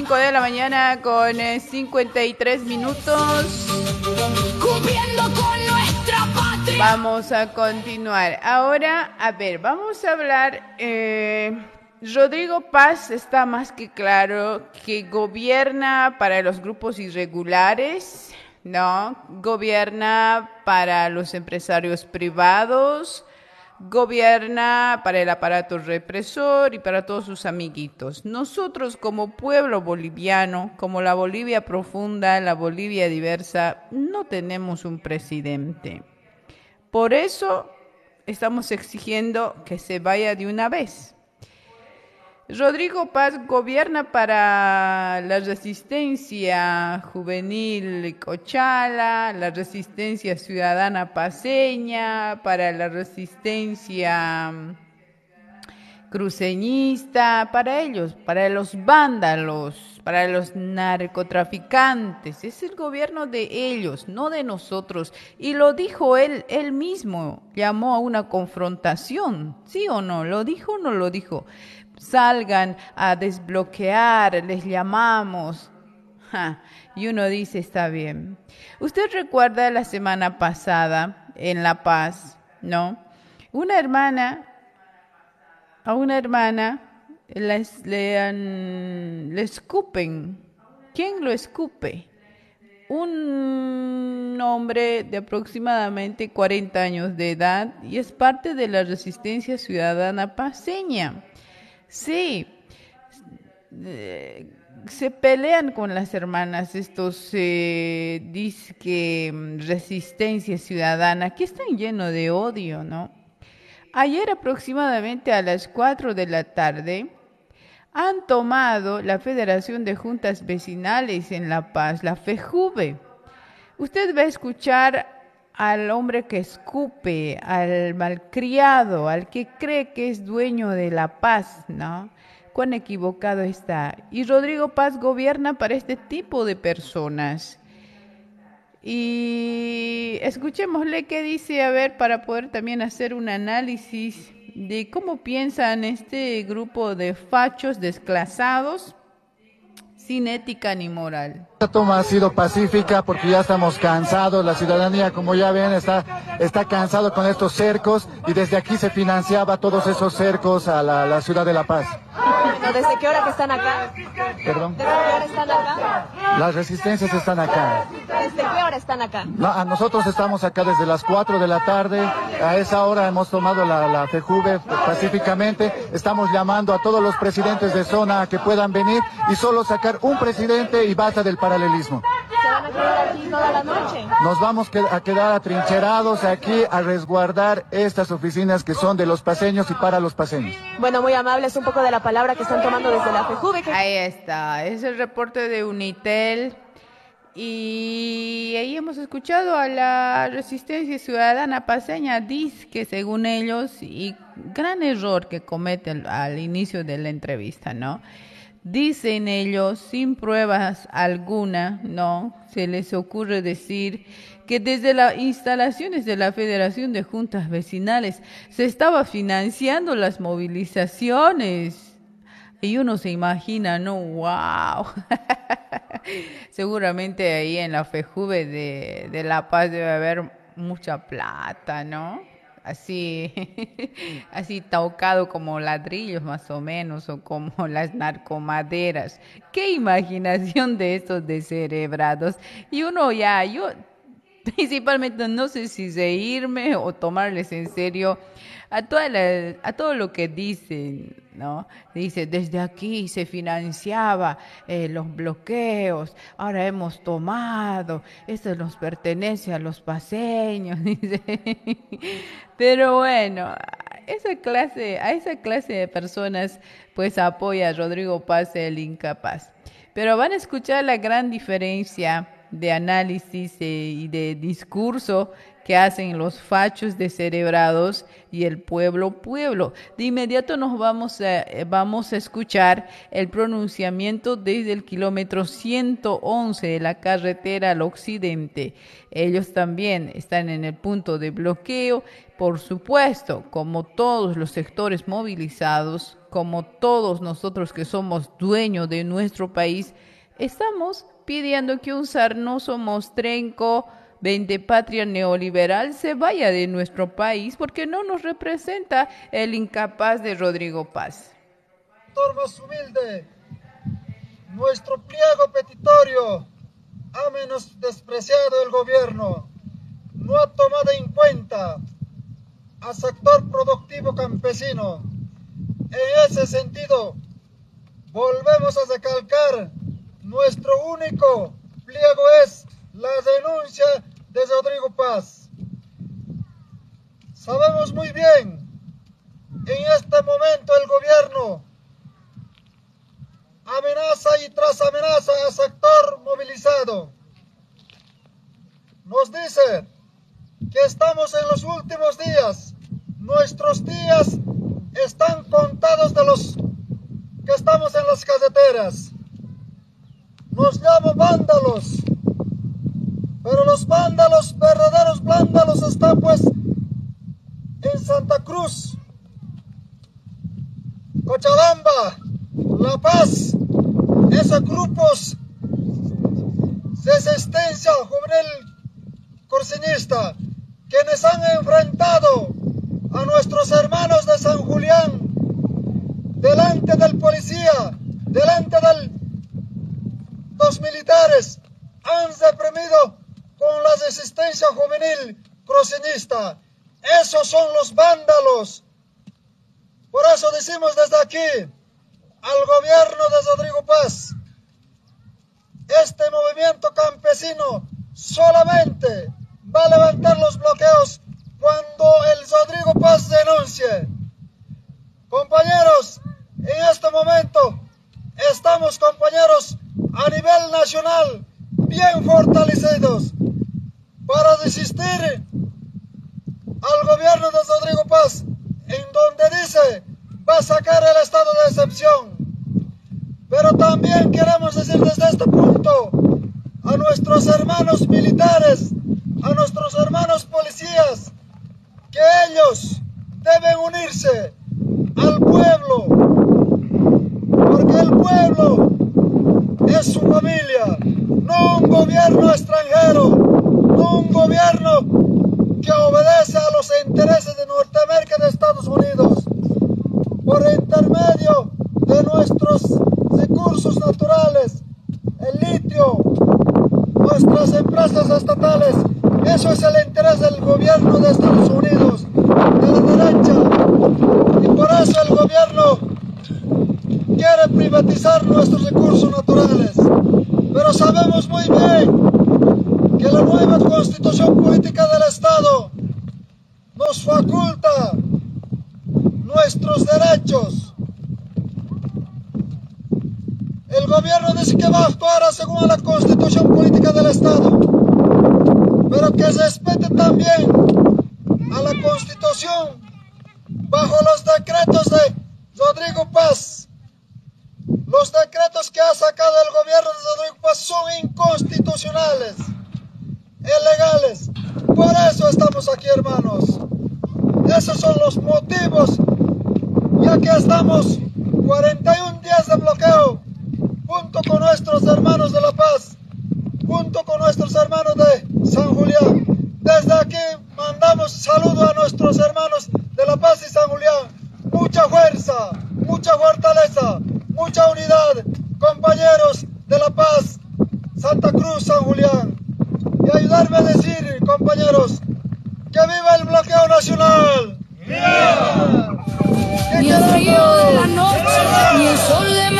5 de la mañana con 53 minutos. Cumpliendo con nuestra patria. Vamos a continuar. Ahora, a ver, vamos a hablar. Rodrigo Paz está más que claro que gobierna para los grupos irregulares, ¿no? Gobierna para los empresarios privados, gobierna para el aparato represor y para todos sus amiguitos. Nosotros como pueblo boliviano, como la Bolivia profunda, la Bolivia diversa, no tenemos un presidente. Por eso estamos exigiendo que se vaya de una vez. Rodrigo Paz gobierna para la resistencia juvenil Cochala, la resistencia ciudadana paceña, para la resistencia cruceñista, para ellos, para los vándalos, para los narcotraficantes. Es el gobierno de ellos, no de nosotros. Y lo dijo él mismo, llamó a una confrontación, ¿sí o no? ¿Lo dijo o no lo dijo? Salgan a desbloquear, les llamamos. Y uno dice, está bien. Usted recuerda la semana pasada en La Paz, ¿no? A una hermana le escupen. ¿Quién lo escupe? Un hombre de aproximadamente 40 años de edad y es parte de la resistencia ciudadana paceña. Sí, se pelean con las hermanas estos disque resistencia ciudadana que están llenos de odio, ¿no? Ayer aproximadamente a las 4 de la tarde han tomado la Federación de Juntas Vecinales en La Paz, la FEJUVE. Usted va a escuchar al hombre que escupe, al malcriado, al que cree que es dueño de la paz, ¿no? Cuán equivocado está. Y Rodrigo Paz gobierna para este tipo de personas. Y escuchémosle qué dice, a ver, para poder también hacer un análisis de cómo piensan este grupo de fachos desclasados, sin ética ni moral. Esta toma ha sido pacífica porque ya estamos cansados, la ciudadanía, como ya ven, está cansado con estos cercos y desde aquí se financiaba todos esos cercos a la ciudad de La Paz. ¿Desde qué hora que están acá? ¿Perdón? ¿Desde qué hora están acá? Las resistencias están acá. ¿Desde qué hora están acá? No, nosotros estamos acá desde las 4 de la tarde, a esa hora hemos tomado la FEJUVE pacíficamente, estamos llamando a todos los presidentes de zona a que puedan venir y solo sacar un presidente y basta del paralelismo. ¿Se van a quedar aquí toda la noche? Nos vamos a quedar atrincherados aquí a resguardar estas oficinas que son de los paceños y para los paceños. Bueno, muy amables, un poco de la palabra que están tomando desde la FEJUVE. Ahí está, es el reporte de Unitel. Y ahí hemos escuchado a la resistencia ciudadana paceña, dice que según ellos, y gran error que cometen al inicio de la entrevista, ¿no? Dicen ellos, sin pruebas alguna, ¿no? Se les ocurre decir que desde las instalaciones de la Federación de Juntas Vecinales se estaba financiando las movilizaciones. Y uno se imagina, ¿no? ¡Wow! Seguramente ahí en la FEJUVE de La Paz debe haber mucha plata, ¿no? Así tocado como ladrillos más o menos, o como las narcomaderas. ¡Qué imaginación de estos descerebrados! Y yo principalmente no sé si reírme o tomarles en serio a todo lo que dicen, ¿no? Dice, desde aquí se financiaba los bloqueos, ahora hemos tomado, esto nos pertenece a los paceños, dice. Pero bueno, a esa clase de personas pues apoya a Rodrigo Paz, el incapaz. Pero van a escuchar la gran diferencia de análisis y de discurso que hacen los fachos descerebrados y el pueblo. De inmediato nos vamos a escuchar el pronunciamiento desde el kilómetro 111 de la carretera al occidente. Ellos también están en el punto de bloqueo, por supuesto, como todos los sectores movilizados, como todos nosotros que somos dueños de nuestro país, estamos pidiendo que un sarnoso mostrenco vendepatria neoliberal se vaya de nuestro país porque no nos representa el incapaz de Rodrigo Paz. Más humilde, nuestro pliego petitorio ha menospreciado el gobierno, no ha tomado en cuenta al sector productivo campesino. En ese sentido, volvemos a recalcar, nuestro único pliego es la denuncia de Rodrigo Paz. Sabemos muy bien, en este momento el gobierno amenaza y tras amenaza al sector movilizado. Nos dice que estamos en los últimos días, nuestros días están contados de los que estamos en las carreteras. Nos llaman vándalos, pero los vándalos, verdaderos vándalos, están pues en Santa Cruz, Cochabamba, La Paz, esos grupos de resistencia juvenil corsiñista, quienes han enfrentado a nuestros hermanos de San Julián delante del policía, delante de los militares, han reprimido con la resistencia juvenil corsiñista. Esos son los vándalos. Por eso decimos desde aquí al gobierno de Rodrigo Paz, este movimiento campesino solamente va a levantar los bloqueos cuando el Rodrigo Paz denuncie. Compañeros, en este momento estamos, compañeros, a nivel nacional bien fortalecidos para resistir al gobierno de Rodrigo Paz, en donde dice va a sacar el estado de excepción. Pero también queremos decir desde este punto a nuestros hermanos militares, a nuestros hermanos policías, que ellos deben unirse al pueblo, porque el pueblo es su familia, no un gobierno extranjero, no un gobierno que obedece a los intereses de Norteamérica y de Estados Unidos. Por intermedio de nuestros recursos naturales, el litio, nuestras empresas estatales, eso es el interés del gobierno de Estados Unidos, de la derecha, y por eso el gobierno quiere privatizar nuestros recursos naturales. Pero sabemos muy bien que la nueva constitución política del Estado nos faculta nuestros derechos. El gobierno dice que va a actuar según la constitución política del Estado, pero que respete también a la constitución bajo los decretos de Rodrigo Paz. Los decretos que ha sacado el gobierno de Rodrigo Paz son inconstitucionales, ilegales. Por eso estamos aquí, hermanos. Esos son los motivos, ya que estamos 41 días de bloqueo, junto con nuestros hermanos de La Paz, junto con nuestros hermanos de San Julián. Desde aquí mandamos saludos a nuestros hermanos de La Paz y San Julián. Mucha fuerza, mucha fortaleza, mucha unidad, compañeros de La Paz, Santa Cruz, San Julián. Y ayudarme a decir, compañeros, que viva el bloqueo nacional.